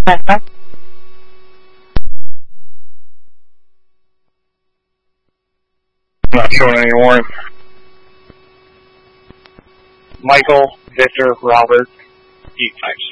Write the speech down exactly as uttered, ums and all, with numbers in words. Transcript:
Not showing any warrant. Michael, Victor, Robert, eight five six.